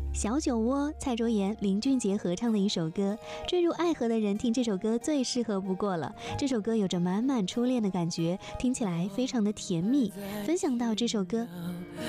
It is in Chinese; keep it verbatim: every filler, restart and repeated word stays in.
小酒窝，蔡卓妍、林俊杰合唱的一首歌，坠入爱河的人听这首歌最适合不过了。这首歌有着满满初恋的感觉，听起来非常的甜蜜。分享到这首歌，